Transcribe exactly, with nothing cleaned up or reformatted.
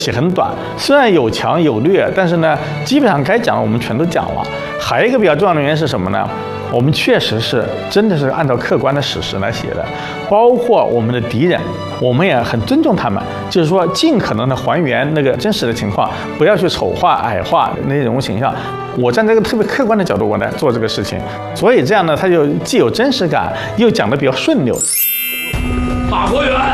写很短，虽然有强有略，但是呢，基本上该讲的我们全都讲了。还有一个比较重要的原因是什么呢？我们确实是真的是按照客观的史实来写的，包括我们的敌人，我们也很尊重他们，就是说尽可能的还原那个真实的情况，不要去丑化、矮化那种形象。我站在一个特别客观的角度，我来做这个事情，所以这样呢，它就既有真实感，又讲得比较顺溜。 大观园。